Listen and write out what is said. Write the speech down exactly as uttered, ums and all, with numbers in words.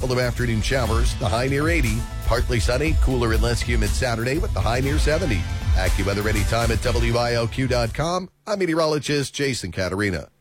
couple of afternoon showers, the high near eighty. Partly sunny, cooler and less humid Saturday with the high near seventy. AccuWeather anytime at W I L Q dot com. I'm meteorologist Jason Caterina.